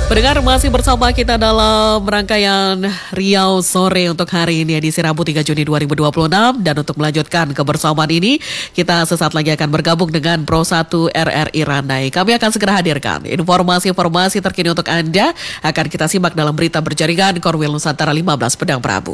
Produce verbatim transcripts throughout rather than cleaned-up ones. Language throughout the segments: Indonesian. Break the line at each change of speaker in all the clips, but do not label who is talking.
Pendengar masih bersama kita dalam rangkaian Riau Sore untuk hari ini edisi Rabu tiga Juni dua ribu dua puluh enam. Dan untuk melanjutkan kebersamaan ini, kita sesaat lagi akan bergabung dengan Pro satu R R I Randai. Kami akan segera hadirkan informasi-informasi terkini untuk Anda. Akan kita simak dalam berita berjaringan Korwil Nusantara lima belas Pedang Prabu.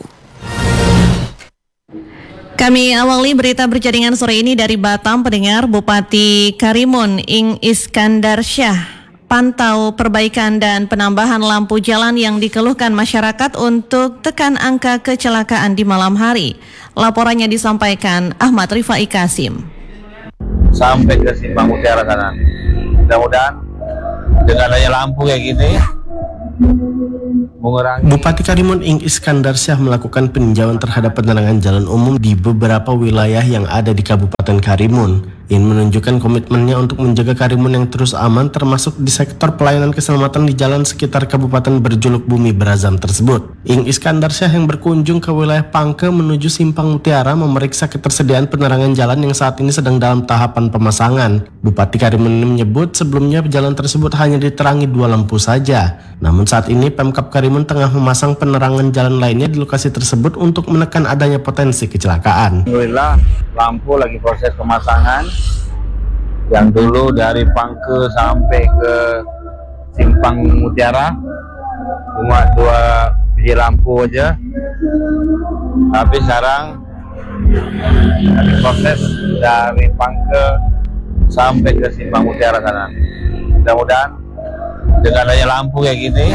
Kami awali berita berjaringan sore ini dari Batam. Pendengar, Bupati Karimun Ing Iskandar Syah pantau perbaikan dan penambahan lampu jalan yang dikeluhkan masyarakat untuk tekan angka kecelakaan di malam hari. Laporannya disampaikan Ahmad Rifai Kasim.
Sampai ke Simpang Mutiara sana. Mudah-mudahan dengan adanya lampu kayak gini mengurangi.
Bupati Karimun Ing Iskandar Syah melakukan peninjauan terhadap penerangan jalan umum di beberapa wilayah yang ada di Kabupaten Karimun. Ini menunjukkan komitmennya untuk menjaga Karimun yang terus aman, termasuk di sektor pelayanan keselamatan di jalan sekitar kabupaten berjuluk Bumi Berazam tersebut. Ing Iskandar Syah yang berkunjung ke wilayah Pangke menuju Simpang Mutiara memeriksa ketersediaan penerangan jalan yang saat ini sedang dalam tahapan pemasangan. Bupati Karimun ini menyebut sebelumnya jalan tersebut hanya diterangi dua lampu saja. Namun saat ini Pemkab Karimun tengah memasang penerangan jalan lainnya di lokasi tersebut untuk menekan adanya potensi kecelakaan.
Alhamdulillah lampu lagi proses pemasangan. Yang dulu dari Pangke sampai ke Simpang Mutiara cuma dua biji lampu aja, tapi sekarang ada proses dari Pangke sampai ke Simpang Mutiara sana. Mudah-mudahan dengan adanya lampu kayak gini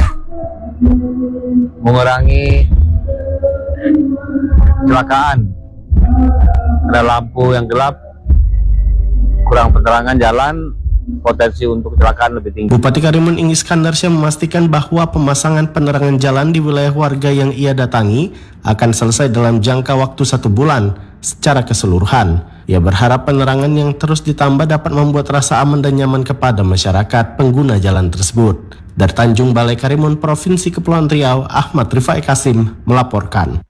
mengurangi kecelakaan. Ada lampu yang gelap, kurang penerangan jalan, potensi untuk kecelakaan lebih tinggi.
Bupati Karimun Ing Iskandar Syah memastikan bahwa pemasangan penerangan jalan di wilayah warga yang ia datangi akan selesai dalam jangka waktu satu bulan secara keseluruhan. Ia berharap penerangan yang terus ditambah dapat membuat rasa aman dan nyaman kepada masyarakat pengguna jalan tersebut. Dari Tanjung Balai Karimun, Provinsi Kepulauan Riau, Ahmad Rifai Kasim melaporkan.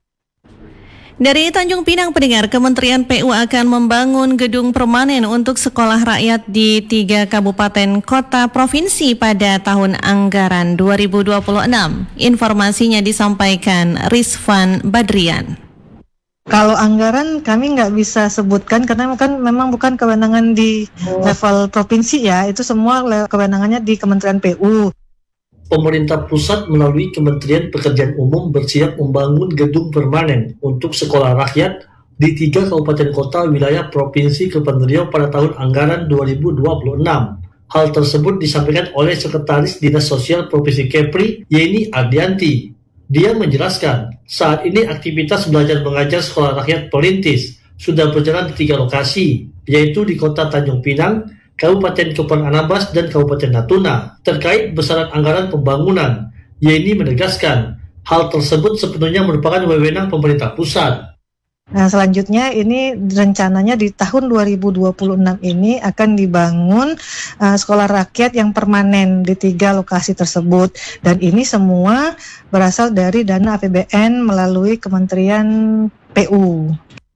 Dari Tanjung Pinang, pendengar, Kementerian P U akan membangun gedung permanen untuk sekolah rakyat di tiga kabupaten kota provinsi pada tahun anggaran dua ribu dua puluh enam. Informasinya disampaikan Rizvan Badrian.
Kalau anggaran kami nggak bisa sebutkan karena kan memang bukan kewenangan di level provinsi ya, itu semua kewenangannya di Kementerian P U.
Pemerintah pusat melalui Kementerian Pekerjaan Umum bersiap membangun gedung permanen untuk sekolah rakyat di tiga kabupaten kota wilayah Provinsi Kepulauan Riau pada tahun anggaran dua ribu dua puluh enam. Hal tersebut disampaikan oleh Sekretaris Dinas Sosial Provinsi Kepri, Yeni Ardianti. Dia menjelaskan, saat ini aktivitas belajar mengajar sekolah rakyat perintis sudah berjalan di tiga lokasi, yaitu di Kota Tanjung Pinang, Kabupaten Kepulauan Anambas, dan Kabupaten Natuna. Terkait besaran anggaran pembangunan, Yeni menegaskan hal tersebut sepenuhnya merupakan wewenang pemerintah pusat.
Nah, selanjutnya ini rencananya di tahun dua ribu dua puluh enam ini akan dibangun uh, sekolah rakyat yang permanen di tiga lokasi tersebut, dan ini semua berasal dari dana A P B N melalui Kementerian P U.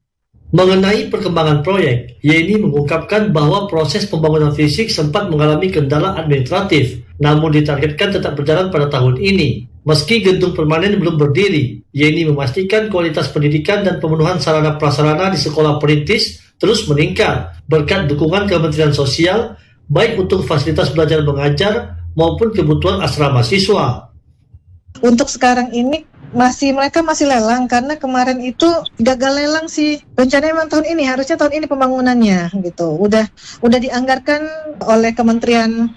Mengenai perkembangan proyek, Yeni mengungkapkan bahwa proses pembangunan fisik sempat mengalami kendala administratif, namun ditargetkan tetap berjalan pada tahun ini. Meski gedung permanen belum berdiri, Yeni memastikan kualitas pendidikan dan pemenuhan sarana prasarana di sekolah perintis terus meningkat berkat dukungan Kementerian Sosial, baik untuk fasilitas belajar mengajar maupun kebutuhan asrama siswa.
Untuk sekarang ini masih mereka masih lelang karena kemarin itu gagal lelang sih. Rencananya memang tahun ini, harusnya tahun ini pembangunannya gitu. Udah udah dianggarkan oleh kementerian.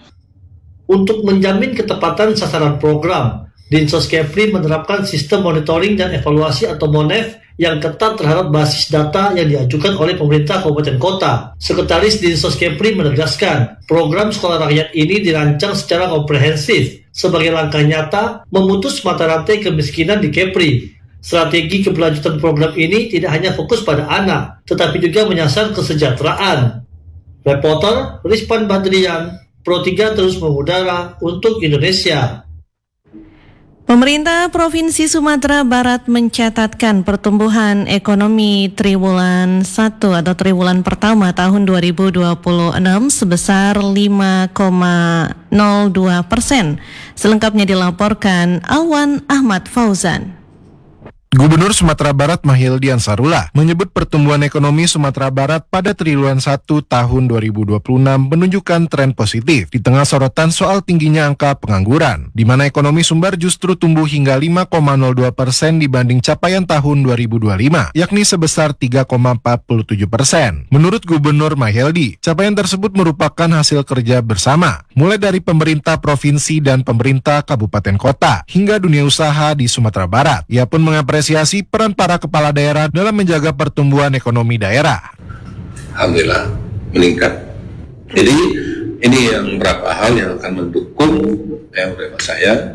Untuk menjamin ketepatan sasaran program, Dinsos Kepri menerapkan sistem monitoring dan evaluasi atau MONEV yang ketat terhadap basis data yang diajukan oleh pemerintah kabupaten kota. Sekretaris Dinsos Kepri menegaskan, program sekolah rakyat ini dirancang secara komprehensif sebagai langkah nyata memutus mata rantai kemiskinan di Kepri. Strategi keberlanjutan program ini tidak hanya fokus pada anak, tetapi juga menyasar kesejahteraan. Reporter Rizvan Badrian, Pro tiga terus mengudara untuk Indonesia.
Pemerintah Provinsi Sumatera Barat mencatatkan pertumbuhan ekonomi triwulan satu atau triwulan pertama tahun dua ribu dua puluh enam sebesar lima koma nol dua persen. Selengkapnya dilaporkan Alwan Ahmad Fauzan.
Gubernur Sumatera Barat Mahildi Ansarullah menyebut pertumbuhan ekonomi Sumatera Barat pada triwulan satu tahun dua ribu dua puluh enam menunjukkan tren positif di tengah sorotan soal tingginya angka pengangguran, di mana ekonomi Sumbar justru tumbuh hingga lima koma nol dua persen dibanding capaian tahun dua ribu dua puluh lima, yakni sebesar tiga koma empat puluh tujuh persen. Menurut Gubernur Mahildi, capaian tersebut merupakan hasil kerja bersama, mulai dari pemerintah provinsi dan pemerintah kabupaten kota, hingga dunia usaha di Sumatera Barat. Ia pun mengapresiasi apresiasi peran para kepala daerah dalam menjaga pertumbuhan ekonomi daerah.
Alhamdulillah meningkat. Jadi ini yang beberapa hal yang akan mendukung ya menurut saya.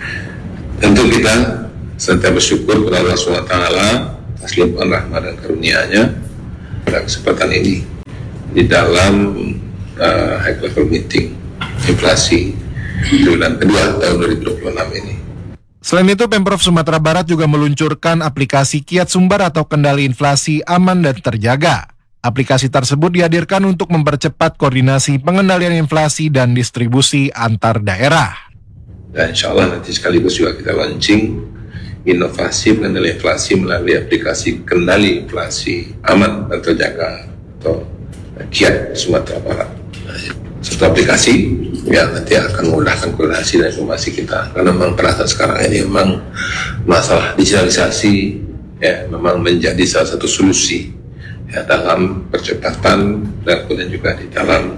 Tentu kita senantiasa bersyukur kepada Allah subhanahu wa taala atas limpahan rahmat dan karunia-Nya pada kesempatan ini di dalam uh, high level meeting inflasi triwulan kedua tahun dua ribu dua puluh enam ini.
Selain itu, Pemprov Sumatera Barat juga meluncurkan aplikasi Kiat Sumbar atau Kendali Inflasi Aman dan Terjaga. Aplikasi tersebut dihadirkan untuk mempercepat koordinasi pengendalian inflasi dan distribusi antar daerah.
Dan insya Allah nanti sekaligus juga kita launching inovasi pengendali inflasi melalui aplikasi Kendali Inflasi Aman dan Terjaga atau Kiat Sumatera Barat. Satu aplikasi ya nanti akan memudahkan koordinasi dan informasi kita, karena memang perasaan sekarang ini memang masalah digitalisasi ya memang menjadi salah satu solusi ya dalam percepatan dan kemudian juga di dalam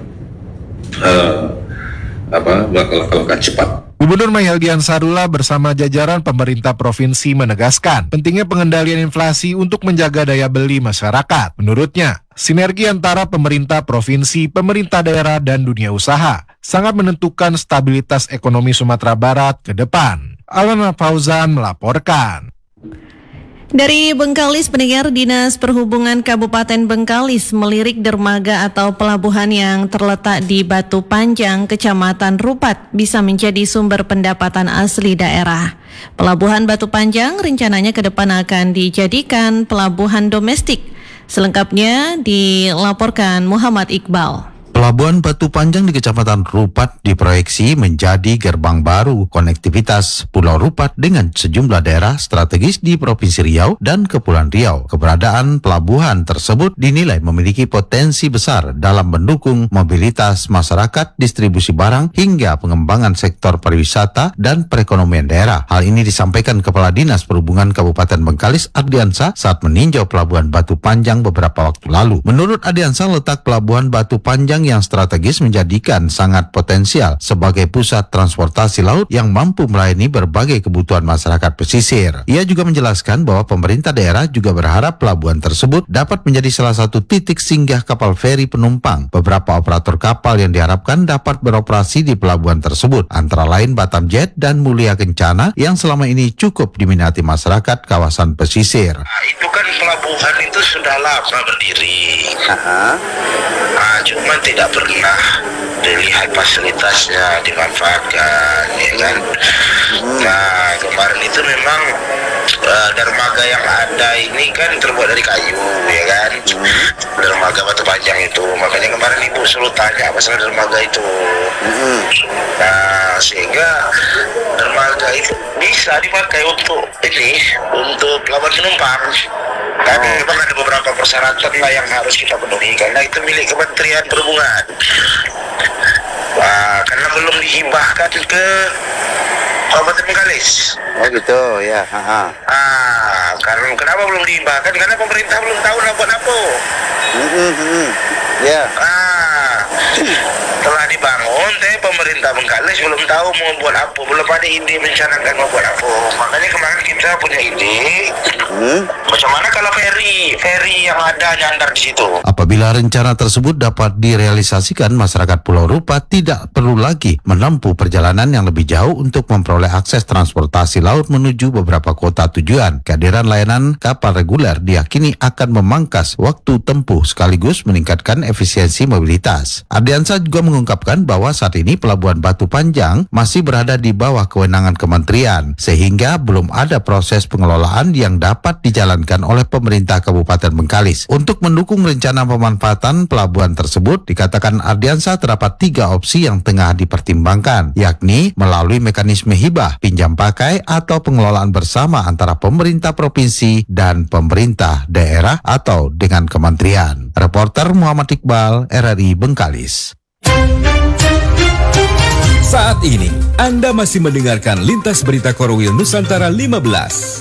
uh, apa melakukan langkah cepat.
Gubernur Mahildi Ansarullah bersama jajaran pemerintah provinsi menegaskan pentingnya pengendalian inflasi untuk menjaga daya beli masyarakat. Menurutnya, sinergi antara pemerintah provinsi, pemerintah daerah, dan dunia usaha sangat menentukan stabilitas ekonomi Sumatera Barat ke depan. Alwan Fauzan melaporkan.
Dari Bengkalis, pendengar, Dinas Perhubungan Kabupaten Bengkalis melirik dermaga atau pelabuhan yang terletak di Batu Panjang, Kecamatan Rupat, bisa menjadi sumber pendapatan asli daerah. Pelabuhan Batu Panjang rencananya ke depan akan dijadikan pelabuhan domestik. Selengkapnya dilaporkan Muhammad Iqbal.
Pelabuhan Batu Panjang di Kecamatan Rupat diproyeksi menjadi gerbang baru konektivitas Pulau Rupat dengan sejumlah daerah strategis di Provinsi Riau dan Kepulauan Riau. Keberadaan pelabuhan tersebut dinilai memiliki potensi besar dalam mendukung mobilitas masyarakat, distribusi barang, hingga pengembangan sektor pariwisata dan perekonomian daerah. Hal ini disampaikan Kepala Dinas Perhubungan Kabupaten Bengkalis, Ardiansa, saat meninjau Pelabuhan Batu Panjang beberapa waktu lalu. Menurut Ardiansa, letak Pelabuhan Batu Panjang yang strategis menjadikan sangat potensial sebagai pusat transportasi laut yang mampu melayani berbagai kebutuhan masyarakat pesisir. Ia juga menjelaskan bahwa pemerintah daerah juga berharap pelabuhan tersebut dapat menjadi salah satu titik singgah kapal feri penumpang. Beberapa operator kapal yang diharapkan dapat beroperasi di pelabuhan tersebut, antara lain Batam Jet dan Mulia Kencana yang selama ini cukup diminati masyarakat kawasan pesisir.
Nah, itu kan pelabuhan itu sudah lama berdiri. Uh-huh. Nah, cuma tidak pernah dilihat fasilitasnya dimanfaatkan, ya kan. Hmm. Nah, kemarin itu memang uh, dermaga yang ada ini kan terbuat dari kayu, ya kan. Hmm. Dermaga Batu Panjang itu, makanya kemarin ibu selalu tanya masalah dermaga itu. Hmm. Nah, sehingga dermaga itu bisa dipakai untuk ini, untuk pelabuhan penumpang. Tapi memang ada beberapa persyaratan lah yang harus kita penuhi karena itu milik Kementerian Perhubungan. Wah, karena belum dihibahkan ke Kabupaten Bengkalis.
Oh gitu, ya. Aha.
Ah, karena kenapa belum dihibahkan? Karena pemerintah belum tahu nak buat apa.
Hmm, hmm, ya.
Ah, telah dibangun, tapi pemerintah Bengkalis belum tahu mau buat apa, belum ada ide mencanangkan mau buat apa. Makanya kemarin kita punya ide. Hmm? Macam mana kalau feri, feri yang ada nyandar di situ?
Apabila rencana tersebut dapat direalisasikan, masyarakat Pulau Rupat tidak perlu lagi menempuh perjalanan yang lebih jauh untuk memperoleh akses transportasi laut menuju beberapa kota tujuan. Kehadiran layanan kapal reguler diyakini akan memangkas waktu tempuh sekaligus meningkatkan efisiensi mobilitas. Ardiansa juga mengungkapkan bahwa saat saat ini Pelabuhan Batu Panjang masih berada di bawah kewenangan kementerian, sehingga belum ada proses pengelolaan yang dapat dijalankan oleh pemerintah Kabupaten Bengkalis. Untuk mendukung rencana pemanfaatan pelabuhan tersebut, dikatakan Ardiansa terdapat tiga opsi yang tengah dipertimbangkan, yakni melalui mekanisme hibah, pinjam pakai, atau pengelolaan bersama antara pemerintah provinsi dan pemerintah daerah atau dengan kementerian. Reporter Muhammad Iqbal, R R I Bengkalis.
Saat ini, Anda masih mendengarkan Lintas Berita Korwil Nusantara lima belas.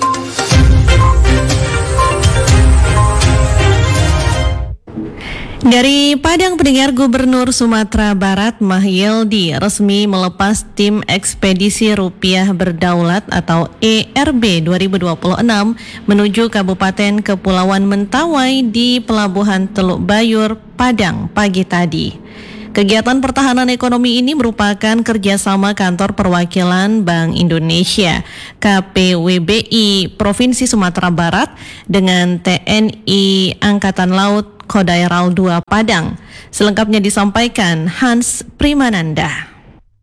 Dari Padang, pendengar, Gubernur Sumatera Barat Mahyildi resmi melepas tim ekspedisi rupiah berdaulat atau E R B dua ribu dua puluh enam menuju Kabupaten Kepulauan Mentawai di Pelabuhan Teluk Bayur, Padang pagi tadi. Kegiatan pertahanan ekonomi ini merupakan kerjasama Kantor Perwakilan Bank Indonesia K P W B I Provinsi Sumatera Barat dengan T N I Angkatan Laut Kodaeral dua Padang. Selengkapnya disampaikan Hans Primananda.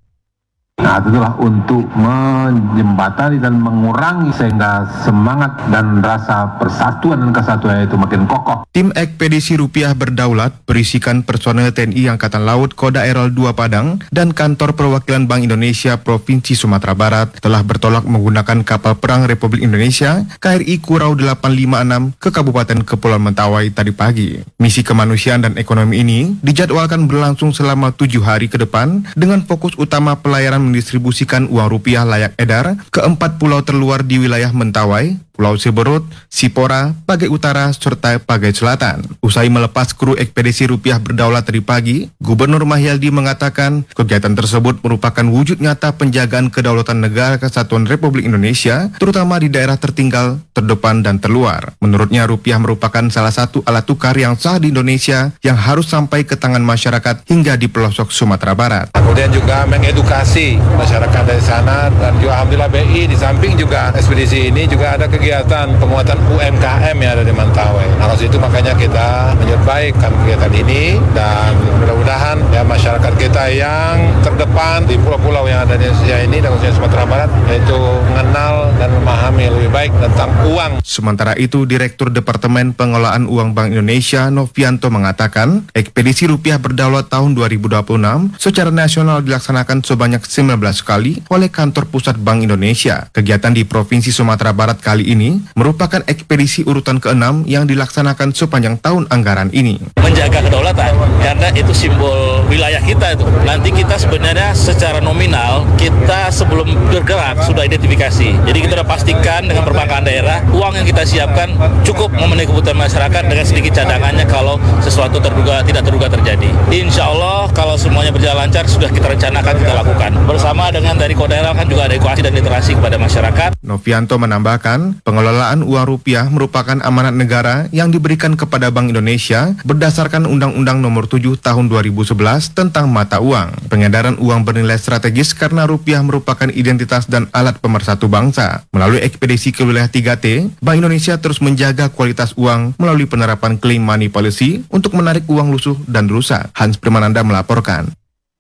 Nah, itulah untuk menjembatani dan mengurangi sehingga semangat dan rasa persatuan dan kesatuan itu makin kokoh.
Tim ekspedisi rupiah berdaulat berisikan personel T N I Angkatan Laut Kodaeral dua Padang dan Kantor Perwakilan Bank Indonesia Provinsi Sumatera Barat telah bertolak menggunakan kapal perang Republik Indonesia K R I Kurau delapan lima enam ke Kabupaten Kepulauan Mentawai tadi pagi. Misi kemanusiaan dan ekonomi ini dijadwalkan berlangsung selama tujuh hari ke depan dengan fokus utama pelayanan mendistribusikan uang rupiah layak edar ke empat pulau terluar di wilayah Mentawai, Pulau Siberut, Sipora, Pagai Utara, serta Pagai Selatan. Usai melepas kru ekspedisi rupiah berdaulat tadi pagi, Gubernur Mahyildi mengatakan kegiatan tersebut merupakan wujud nyata penjagaan kedaulatan negara kesatuan Republik Indonesia, terutama di daerah tertinggal, terdepan, dan terluar. Menurutnya, rupiah merupakan salah satu alat tukar yang sah di Indonesia yang harus sampai ke tangan masyarakat hingga di pelosok Sumatera Barat.
Kemudian juga mengedukasi masyarakat dari sana, dan juga Alhamdulillah B I di samping juga ekspedisi ini juga ada kegiatan penguatan U M K M yang ada di Mentawai. Nah, itu makanya kita menyambut baik kegiatan ini, dan mudah-mudahan ya masyarakat kita yang terdepan di pulau-pulau yang ada di Indonesia ini dan khususnya Sumatera Barat yaitu mengenal dan memahami lebih baik tentang uang.
Sementara itu, Direktur Departemen Pengelolaan Uang Bank Indonesia Novianto mengatakan ekspedisi rupiah berdaulat tahun dua ribu dua puluh enam secara nasional dilaksanakan sebanyak sembilan belas kali oleh Kantor Pusat Bank Indonesia. Kegiatan di Provinsi Sumatera Barat kali ini merupakan ekspedisi urutan keenam yang dilaksanakan sepanjang tahun anggaran ini.
Menjaga kedaulatan karena itu simbol wilayah kita itu. Nanti kita sebenarnya secara nominal kita sebelum bergerak sudah identifikasi. Jadi kita sudah pastikan dengan perbankan daerah uang yang kita siapkan cukup memenuhi kebutuhan masyarakat dengan sedikit cadangannya kalau sesuatu terduga tidak terduga terjadi. Insya Allah kalau semuanya berjalan lancar sudah kita rencanakan kita lakukan. Bersama dengan dari Kodaeral kan juga ada edukasi dan literasi kepada masyarakat.
Novianto menambahkan, pengelolaan uang rupiah merupakan amanat negara yang diberikan kepada Bank Indonesia berdasarkan Undang-Undang Nomor tujuh Tahun dua ribu sebelas tentang mata uang. Pengedaran uang bernilai strategis karena rupiah merupakan identitas dan alat pemersatu bangsa. Melalui ekspedisi ke wilayah tiga T, Bank Indonesia terus menjaga kualitas uang melalui penerapan clean money policy untuk menarik uang lusuh dan rusak. Hans Primananda melaporkan.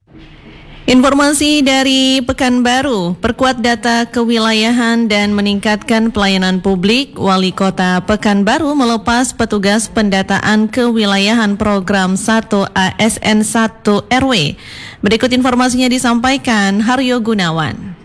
Informasi dari Pekanbaru, perkuat data kewilayahan dan meningkatkan pelayanan publik. Wali Kota Pekanbaru melepas petugas pendataan kewilayahan program satu A S N satu R W. Berikut informasinya disampaikan Haryo Gunawan.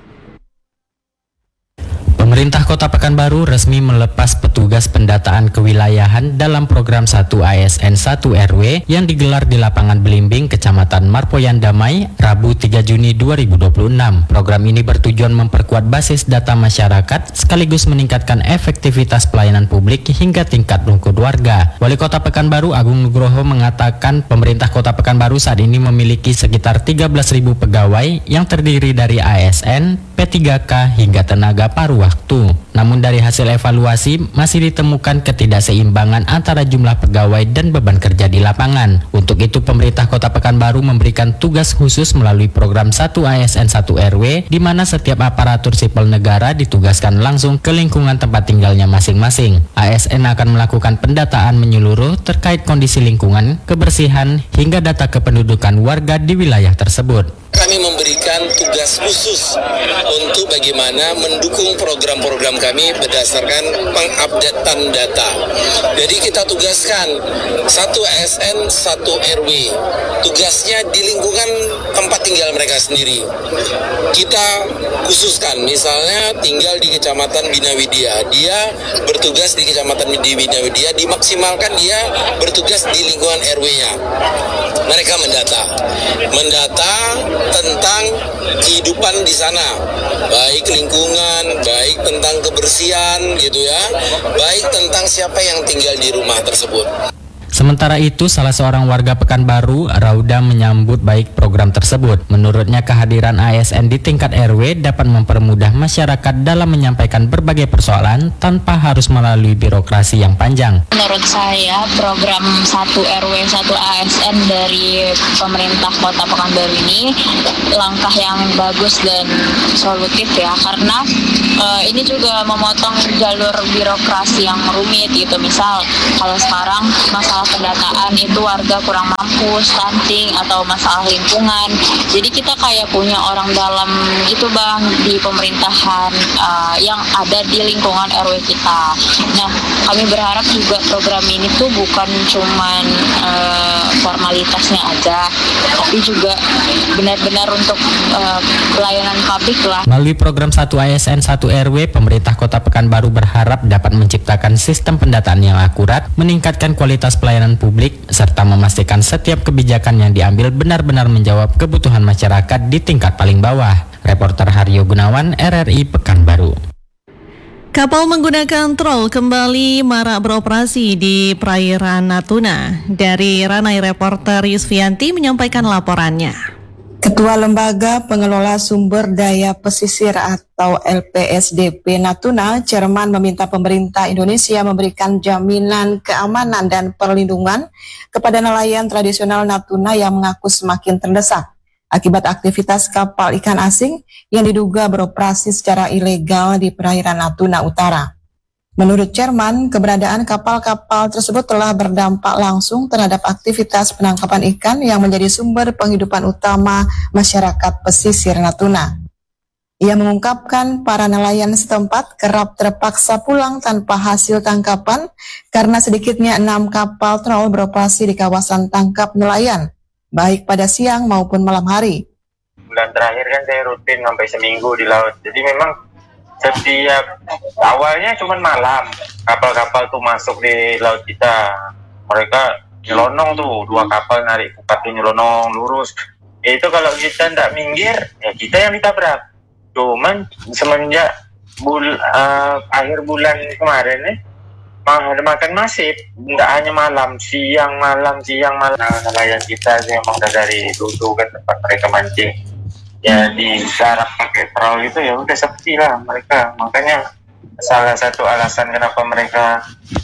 Pemerintah Kota Pekanbaru resmi melepas petugas pendataan kewilayahan dalam program satu A S N satu R W yang digelar di lapangan Belimbing, Kecamatan Marpoyan Damai, Rabu tiga Juni dua ribu dua puluh enam. Program ini bertujuan memperkuat basis data masyarakat sekaligus meningkatkan efektivitas pelayanan publik hingga tingkat rungkut warga. Wali Kota Pekanbaru Agung Nugroho mengatakan pemerintah Kota Pekanbaru saat ini memiliki sekitar tiga belas ribu pegawai yang terdiri dari A S N, P tiga K hingga tenaga paruh waktu. Namun dari hasil evaluasi masih ditemukan ketidakseimbangan antara jumlah pegawai dan beban kerja di lapangan. Untuk itu pemerintah Kota Pekanbaru memberikan tugas khusus melalui program satu A S N satu R W di mana setiap aparatur sipil negara ditugaskan langsung ke lingkungan tempat tinggalnya masing-masing. A S N akan melakukan pendataan menyeluruh terkait kondisi lingkungan, kebersihan, hingga data kependudukan warga di wilayah tersebut.
Kami memberikan tugas khusus untuk bagaimana mendukung program-program kami berdasarkan pengupdatean data. Jadi kita tugaskan satu A S N, satu R W. Tugasnya di lingkungan tempat tinggal mereka sendiri. Kita khususkan, misalnya tinggal di Kecamatan Bina Widya, dia bertugas di Kecamatan Bina Widya, dimaksimalkan dia bertugas di lingkungan R W-nya. Mereka mendata, mendata tentang kehidupan di sana, baik lingkungan, baik tentang kebersihan gitu ya, baik tentang siapa yang tinggal di rumah tersebut.
Sementara itu, salah seorang warga Pekanbaru, Rauda, menyambut baik program tersebut. Menurutnya, kehadiran A S N di tingkat R W dapat mempermudah masyarakat dalam menyampaikan berbagai persoalan tanpa harus melalui birokrasi yang panjang.
Menurut saya, program satu R W satu A S N dari pemerintah Kota Pekanbaru ini langkah yang bagus dan solutif ya, karena uh, ini juga memotong jalur birokrasi yang rumit gitu. Misal, kalau sekarang masalah pendataan itu warga kurang mampu, stunting, atau masalah lingkungan. Jadi kita kayak punya orang dalam itu bang di pemerintahan uh, yang ada di lingkungan R W kita. Nah, kami berharap juga program ini tuh bukan cuman uh, formalitasnya aja, tapi juga benar-benar untuk uh, pelayanan publik lah.
Melalui program satu A S N satu R W, pemerintah Kota Pekanbaru berharap dapat menciptakan sistem pendataan yang akurat, meningkatkan kualitas pelayanan publik, serta memastikan setiap kebijakan yang diambil benar-benar menjawab kebutuhan masyarakat di tingkat paling bawah. Reporter Haryo Gunawan, R R I Pekanbaru.
Kapal menggunakan trol kembali marak beroperasi di perairan Natuna. Dari Ranai, reporter Yusfianti menyampaikan laporannya.
Ketua Lembaga Pengelola Sumber Daya Pesisir atau L P S D P Natuna, Chairman, meminta pemerintah Indonesia memberikan jaminan keamanan dan perlindungan kepada nelayan tradisional Natuna yang mengaku semakin terdesak akibat aktivitas kapal ikan asing yang diduga beroperasi secara ilegal di perairan Natuna Utara. Menurut Chairman, keberadaan kapal-kapal tersebut telah berdampak langsung terhadap aktivitas penangkapan ikan yang menjadi sumber penghidupan utama masyarakat pesisir Natuna. Ia mengungkapkan para nelayan setempat kerap terpaksa pulang tanpa hasil tangkapan karena sedikitnya enam kapal trol beroperasi di kawasan tangkap nelayan, baik pada siang maupun malam hari.
Bulan terakhir kan saya rutin sampai seminggu di laut, jadi memang setiap awalnya cuma malam kapal-kapal tuh masuk di laut kita, mereka nyelonong tuh dua kapal narik kupati nyelonong lurus. Itu kalau kita tidak minggir ya kita yang ditabrak. Cuman semenjak bul uh, akhir bulan kemarin nih mah makan masif, tidak hanya malam, siang malam siang malam. Nah, nelayan kita sih emang udah dari dulu kan tempat mereka mancing. Ya di darat pakai perahu itu ya udah sepi lah mereka. Makanya salah satu alasan kenapa mereka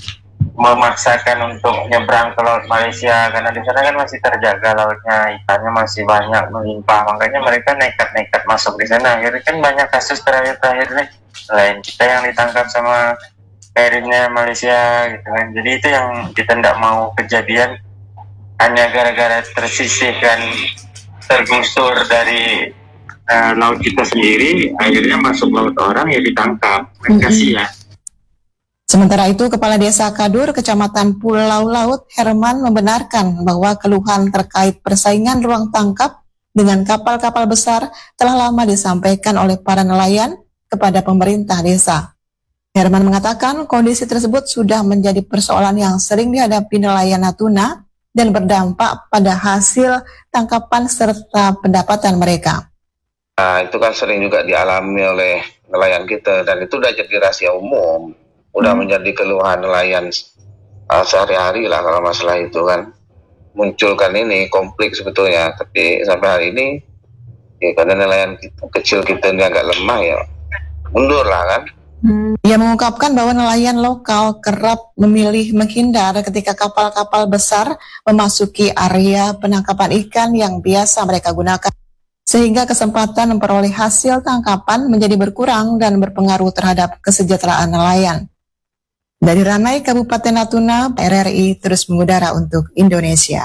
memaksakan untuk nyebrang ke laut Malaysia, karena di sana kan masih terjaga lautnya, ikannya masih banyak melimpah. Makanya mereka nekat-nekat masuk di sana. Akhirnya kan banyak kasus terakhir-terakhir nih, selain kita yang ditangkap sama perinnya Malaysia gitu kan. Jadi itu yang kita tidak mau kejadian hanya gara-gara tersisihkan, tergusur dari Uh, laut kita sendiri, akhirnya masuk laut orang ya ditangkap. Kasihan.
Sementara itu, Kepala Desa Kadur, Kecamatan Pulau Laut, Herman, membenarkan bahwa keluhan terkait persaingan ruang tangkap dengan kapal-kapal besar telah lama disampaikan oleh para nelayan kepada pemerintah desa. Herman mengatakan kondisi tersebut sudah menjadi persoalan yang sering dihadapi nelayan Natuna dan berdampak pada hasil tangkapan serta pendapatan mereka.
Nah, itu kan sering juga dialami oleh nelayan kita, dan itu udah jadi rahasia umum, udah hmm. menjadi keluhan nelayan uh, sehari-hari lah kalau masalah itu kan. Muncul kan ini konflik sebetulnya, tapi sampai hari ini ya karena nelayan kita, kecil kita ini agak lemah ya, mundur lah kan.
Ia mengungkapkan bahwa nelayan lokal kerap memilih menghindar ketika kapal-kapal besar memasuki area penangkapan ikan yang biasa mereka gunakan, sehingga kesempatan memperoleh hasil tangkapan menjadi berkurang dan berpengaruh terhadap kesejahteraan nelayan. Dari Ranai, Kabupaten Natuna, R R I terus mengudara untuk Indonesia.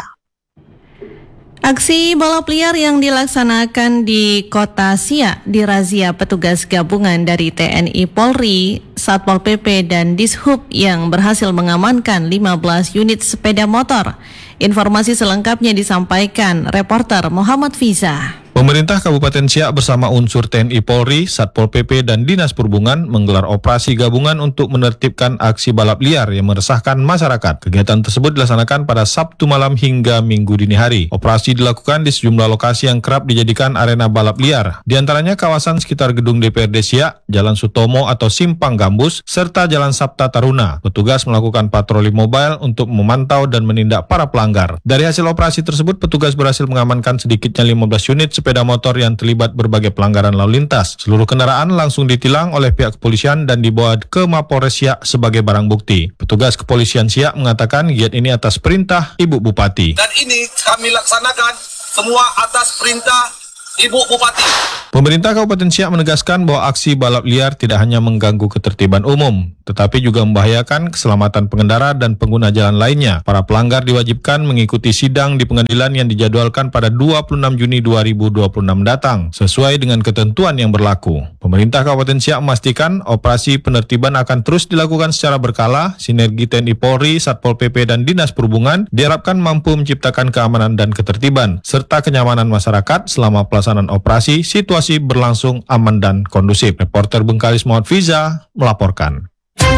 Aksi balap liar yang dilaksanakan di Kota Siak dirazia petugas gabungan dari T N I Polri, Satpol P P dan Dishub yang berhasil mengamankan lima belas unit sepeda motor. Informasi selengkapnya disampaikan reporter Muhammad Fiza.
Pemerintah Kabupaten Siak bersama unsur T N I Polri, Satpol P P, dan Dinas Perhubungan menggelar operasi gabungan untuk menertibkan aksi balap liar yang meresahkan masyarakat. Kegiatan tersebut dilaksanakan pada Sabtu malam hingga Minggu dini hari. Operasi dilakukan di sejumlah lokasi yang kerap dijadikan arena balap liar. Di antaranya kawasan sekitar gedung D P R D Siak, Jalan Sutomo atau Simpang Gambus, serta Jalan Sabta Taruna. Petugas melakukan patroli mobile untuk memantau dan menindak para pelanggar. Dari hasil operasi tersebut, petugas berhasil mengamankan sedikitnya lima belas unit sepeda motor yang terlibat berbagai pelanggaran lalu lintas. Seluruh kendaraan langsung ditilang oleh pihak kepolisian dan dibawa ke Mapolres Siak sebagai barang bukti. Petugas kepolisian Siak mengatakan giat ini atas perintah Ibu Bupati.
Dan ini kami laksanakan semua atas perintah Ibu Bupati.
Pemerintah Kabupaten Siak menegaskan bahwa aksi balap liar tidak hanya mengganggu ketertiban umum, tetapi juga membahayakan keselamatan pengendara dan pengguna jalan lainnya. Para pelanggar diwajibkan mengikuti sidang di pengadilan yang dijadwalkan pada dua puluh enam Juni dua ribu dua puluh enam datang, sesuai dengan ketentuan yang berlaku. Pemerintah Kabupaten Siak memastikan operasi penertiban akan terus dilakukan secara berkala. Sinergi T N I Polri, Satpol P P, dan Dinas Perhubungan diharapkan mampu menciptakan keamanan dan ketertiban, serta kenyamanan masyarakat selama pelaksanaan operasi. Situasi berlangsung aman dan kondusif. Reporter Bengkalis Muhammad Fiza melaporkan.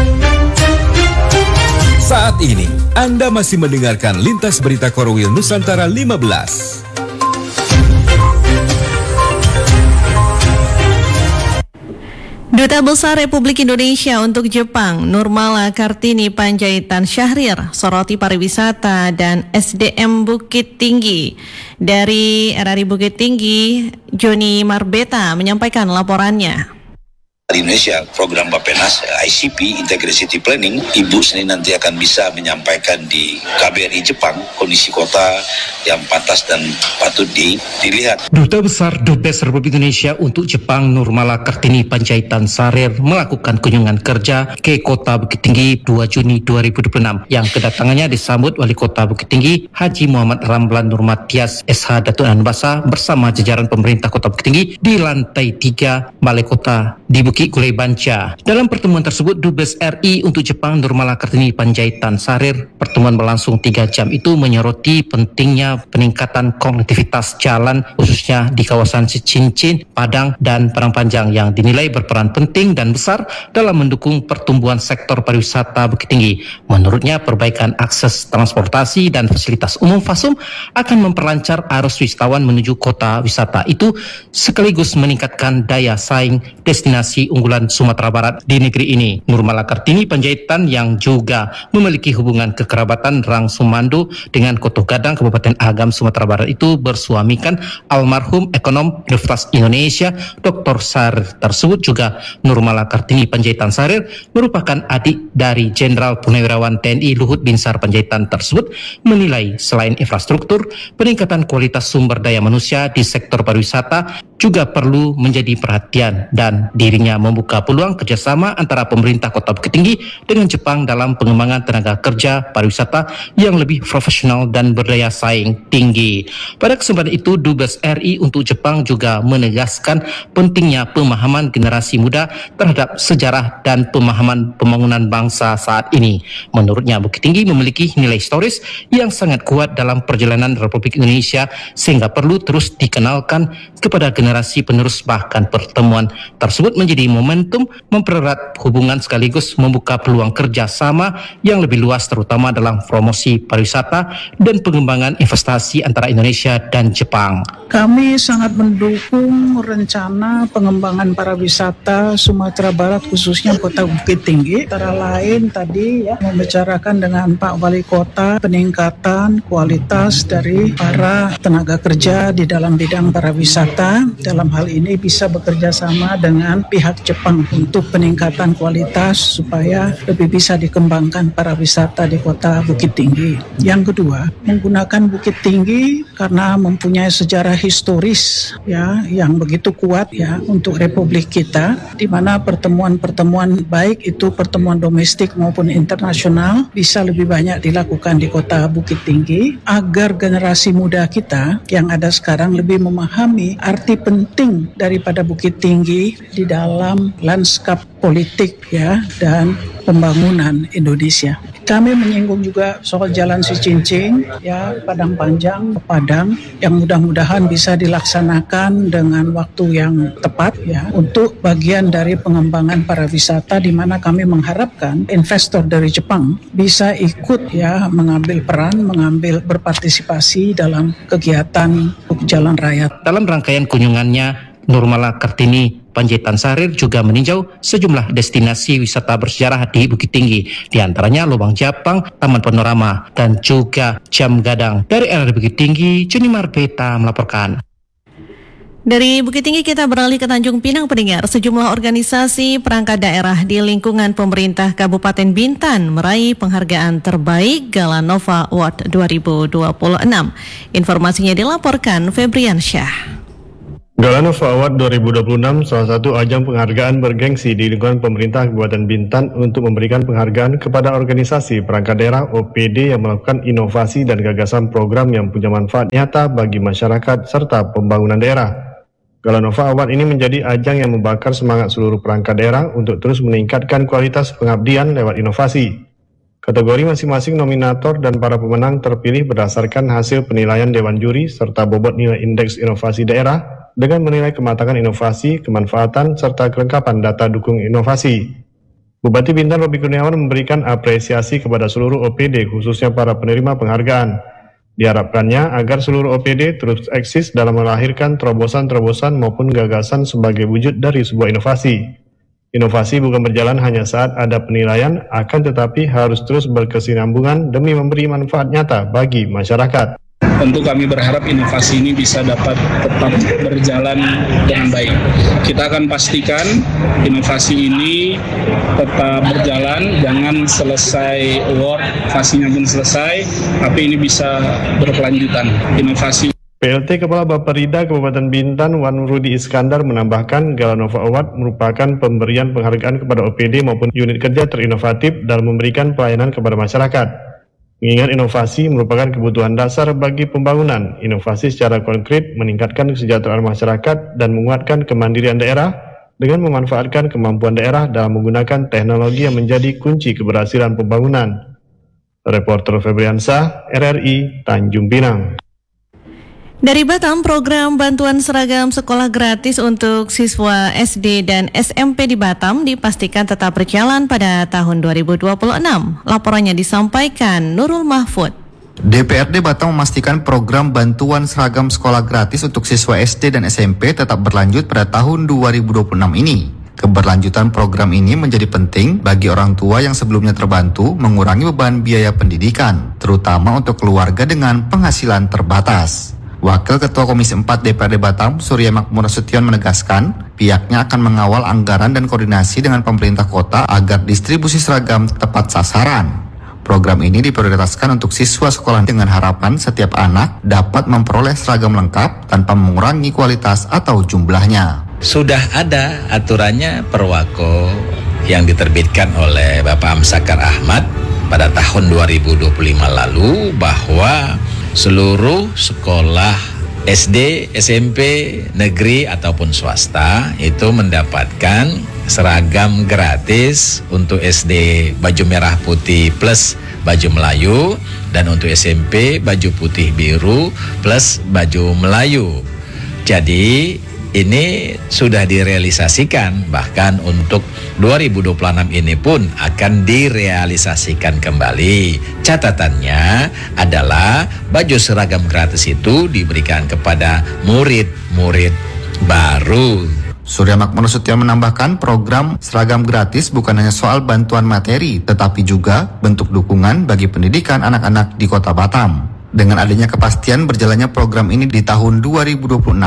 Saat ini, Anda masih mendengarkan Lintas Berita Korwil Nusantara lima belas.
Duta Besar Republik Indonesia untuk Jepang, Nurmala Kartini Panjaitan Syahrir, soroti pariwisata dan S D M Bukit Tinggi. Dari R R I Bukit Tinggi, Joni Marbeta menyampaikan laporannya.
Di Indonesia, program Bappenas I C P Integrated City Planning, Ibu Seni nanti akan bisa menyampaikan di K B R I Jepang kondisi kota yang pantas dan patut di, dilihat.
Duta Besar Dubes Republik Indonesia untuk Jepang Nurmala Kartini Panjaitan Syahrir melakukan kunjungan kerja ke Kota Bukit Tinggi dua Juni dua ribu dua puluh enam yang kedatangannya disambut Wali Kota Bukit Tinggi Haji Muhammad Ramlan Nurmatias S H Datuk Anbasa bersama jajaran pemerintah Kota Bukit Tinggi di lantai tiga Balai Kota di Bukit Gulai Banca. Dalam pertemuan tersebut, Dubes R I untuk Jepang Nurmala Kartini Panjaitan Syahrir, pertemuan berlangsung tiga jam itu menyoroti pentingnya peningkatan konektivitas jalan khususnya di kawasan Cincin, Padang, dan Padang Panjang yang dinilai berperan penting dan besar dalam mendukung pertumbuhan sektor pariwisata Bukit Tinggi. Menurutnya, perbaikan akses transportasi dan fasilitas umum Fasum akan memperlancar arus wisatawan menuju kota wisata itu sekaligus meningkatkan daya saing destinasi unggulan Sumatera Barat di negeri ini. Nurmala Kartini Panjaitan yang juga memiliki hubungan kekerabatan langsung mandu dengan Koto Gadang Kabupaten Agam Sumatera Barat itu bersuamikan almarhum ekonom Universitas Indonesia Doktor Syahrir tersebut. Juga Nurmala Kartini Panjaitan Syahrir merupakan adik dari Jenderal Purnawirawan T N I Luhut Binsar Panjaitan tersebut menilai selain infrastruktur, peningkatan kualitas sumber daya manusia di sektor pariwisata juga perlu menjadi perhatian dan dirinya membuka peluang kerjasama antara pemerintah Kota Bukit Tinggi dengan Jepang dalam pengembangan tenaga kerja pariwisata yang lebih profesional dan berdaya saing tinggi. Pada kesempatan itu, Dubes R I untuk Jepang juga menegaskan pentingnya pemahaman generasi muda terhadap sejarah dan pemahaman pembangunan bangsa saat ini. Menurutnya, Bukit Tinggi memiliki nilai historis yang sangat kuat dalam perjalanan Republik Indonesia sehingga perlu terus dikenalkan kepada generasi generasi penerus. Bahkan pertemuan tersebut menjadi momentum mempererat hubungan sekaligus membuka peluang kerjasama yang lebih luas terutama dalam promosi pariwisata dan pengembangan investasi antara Indonesia dan Jepang.
Kami sangat mendukung rencana pengembangan pariwisata Sumatera Barat khususnya Kota Bukit Tinggi. Antara lain tadi ya membicarakan dengan Pak Wali Kota peningkatan kualitas dari para tenaga kerja di dalam bidang pariwisata. Dalam hal ini bisa bekerja sama dengan pihak Jepang untuk peningkatan kualitas supaya lebih bisa dikembangkan para wisata di kota Bukit Tinggi. Yang kedua, menggunakan Bukit Tinggi karena mempunyai sejarah historis ya yang begitu kuat ya untuk Republik kita, di mana pertemuan-pertemuan baik itu pertemuan domestik maupun internasional bisa lebih banyak dilakukan di kota Bukit Tinggi agar generasi muda kita yang ada sekarang lebih memahami arti penting daripada Bukit Tinggi di dalam lanskap politik ya dan pembangunan Indonesia. Kami menyinggung juga soal Jalan Cicincing ya Padang Panjang ke Padang yang mudah-mudahan bisa dilaksanakan dengan waktu yang tepat ya untuk bagian dari pengembangan para wisata, di mana kami mengharapkan investor dari Jepang bisa ikut ya mengambil peran, mengambil berpartisipasi dalam kegiatan jalan raya.
Dalam rangkaian kunjungannya, Nurmala Kartini Panjaitan Sarir juga meninjau sejumlah destinasi wisata bersejarah di Bukit Tinggi, di antaranya Lubang Japang, Taman Panorama, dan juga Jam Gadang. Dari R R Bukit Tinggi, Juni Marbeta melaporkan.
Dari Bukit Tinggi kita beralih ke Tanjung Pinang, pendengar. Sejumlah organisasi perangkat daerah di lingkungan pemerintah Kabupaten Bintan meraih penghargaan terbaik Galanova Award dua ribu dua puluh enam. Informasinya dilaporkan Febrian Syah.
Galanova Award dua ribu dua puluh enam salah satu ajang penghargaan bergengsi di lingkungan pemerintah Kabupaten Bintan untuk memberikan penghargaan kepada organisasi perangkat daerah O P D yang melakukan inovasi dan gagasan program yang punya manfaat nyata bagi masyarakat serta pembangunan daerah. Galanova Award ini menjadi ajang yang membakar semangat seluruh perangkat daerah untuk terus meningkatkan kualitas pengabdian lewat inovasi. Kategori masing-masing nominator dan para pemenang terpilih berdasarkan hasil penilaian Dewan Juri serta bobot nilai indeks inovasi daerah dengan menilai kematangan inovasi, kemanfaatan, serta kelengkapan data dukung inovasi. Bupati Bintan Robi Kurniawan memberikan apresiasi kepada seluruh O P D, khususnya para penerima penghargaan. Diharapkannya agar seluruh O P D terus eksis dalam melahirkan terobosan-terobosan maupun gagasan sebagai wujud dari sebuah inovasi. Inovasi bukan berjalan hanya saat ada penilaian, akan tetapi harus terus berkesinambungan demi memberi manfaat nyata bagi masyarakat.
Tentu kami berharap inovasi ini bisa dapat tetap berjalan dengan baik. Kita akan pastikan inovasi ini tetap berjalan, jangan selesai award, inovasinya pun selesai, tapi ini bisa berkelanjutan. Inovasi
P L T Kepala Bapperida Kabupaten Bintan Wan Rudi Iskandar menambahkan Galanova Award merupakan pemberian penghargaan kepada O P D maupun unit kerja terinovatif dalam memberikan pelayanan kepada masyarakat. Mengingat inovasi merupakan kebutuhan dasar bagi pembangunan, inovasi secara konkret meningkatkan kesejahteraan masyarakat dan menguatkan kemandirian daerah dengan memanfaatkan kemampuan daerah dalam menggunakan teknologi yang menjadi kunci keberhasilan pembangunan. Reporter Febriansah, R R I, Tanjung Pinang.
Dari Batam, program bantuan seragam sekolah gratis untuk siswa S D dan S M P di Batam dipastikan tetap berjalan pada tahun dua ribu dua puluh enam. Laporannya disampaikan Nurul Mahfud.
D P R D Batam memastikan program bantuan seragam sekolah gratis untuk siswa S D dan S M P tetap berlanjut pada tahun dua ribu dua puluh enam ini. Keberlanjutan program ini menjadi penting bagi orang tua yang sebelumnya terbantu mengurangi beban biaya pendidikan, terutama untuk keluarga dengan penghasilan terbatas. Wakil Ketua Komisi empat D P R D Batam, Surya Makmur Nasution menegaskan, pihaknya akan mengawal anggaran dan koordinasi dengan pemerintah kota agar distribusi seragam tepat sasaran. Program ini diprioritaskan untuk siswa sekolah dengan harapan setiap anak dapat memperoleh seragam lengkap tanpa mengurangi kualitas atau jumlahnya.
Sudah ada aturannya Perwako yang diterbitkan oleh Bapak Amsakar Ahmad pada tahun dua ribu dua puluh lima lalu bahwa seluruh sekolah S D, S M P, negeri ataupun swasta itu mendapatkan seragam gratis untuk S D baju merah putih plus baju Melayu dan untuk S M P baju putih biru plus baju Melayu. Jadi ini sudah direalisasikan, bahkan untuk dua ribu dua puluh enam ini pun akan direalisasikan kembali. Catatannya adalah baju seragam gratis itu diberikan kepada murid-murid baru.
Surya Makmur Nasution menambahkan program seragam gratis bukan hanya soal bantuan materi, tetapi juga bentuk dukungan bagi pendidikan anak-anak di Kota Batam. Dengan adanya kepastian berjalannya program ini di tahun dua ribu dua puluh enam,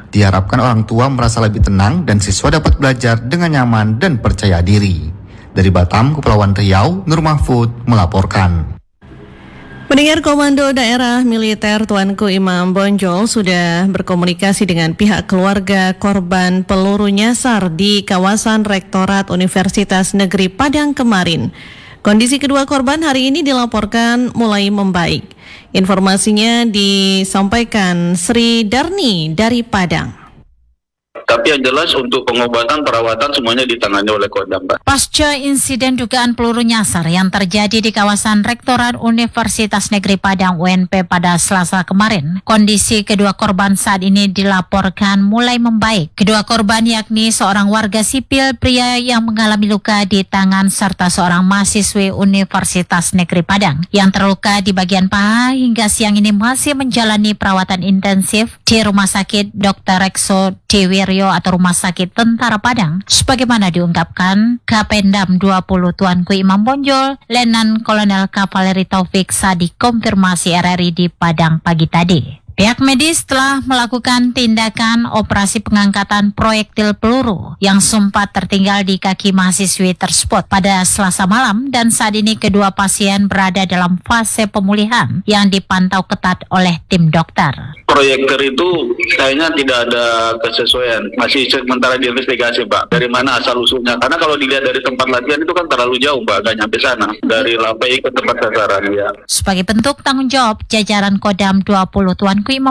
Diharapkan orang tua merasa lebih tenang dan siswa dapat belajar dengan nyaman dan percaya diri. Dari Batam, Kepulauan Riau, Nur Mahfud melaporkan.
Pendengar, Komando Daerah Militer Tuanku Imam Bonjol sudah berkomunikasi dengan pihak keluarga korban peluru nyasar di kawasan Rektorat Universitas Negeri Padang kemarin. Kondisi kedua korban hari ini dilaporkan mulai membaik. Informasinya disampaikan Sri Darni dari Padang.
Tapi yang jelas untuk pengobatan, perawatan semuanya ditangani oleh Kodam, Pak.
Pasca insiden dugaan peluru nyasar yang terjadi di kawasan Rektorat Universitas Negeri Padang U N P pada Selasa kemarin, kondisi kedua korban saat ini dilaporkan mulai membaik. Kedua korban yakni seorang warga sipil pria yang mengalami luka di tangan serta seorang mahasiswi Universitas Negeri Padang yang terluka di bagian paha hingga siang ini masih menjalani perawatan intensif di Rumah Sakit Dokter Rekso Diwiryo atau Rumah Sakit Tentara Padang, sebagaimana diungkapkan Kapendam dua puluh Tuanku Imam Bonjol, Letnan Kolonel Kavaleri Taufik saat dikonfirmasi R R I di Padang pagi tadi. Pihak medis telah melakukan tindakan operasi pengangkatan proyektil peluru yang sempat tertinggal di kaki mahasiswi tersebut pada Selasa malam, dan saat ini kedua pasien berada dalam fase pemulihan yang dipantau ketat oleh tim dokter.
Proyektor itu kayaknya tidak ada kesesuaian, masih sementara diinvestigasi, Pak. Dari mana asal usulnya? Karena kalau dilihat dari tempat latihan itu kan terlalu jauh, Pak, gak nyampe sana dari L P I ke tempat sasaran ya.
Sebagai bentuk tanggung jawab, jajaran Kodam dua puluh Tuanku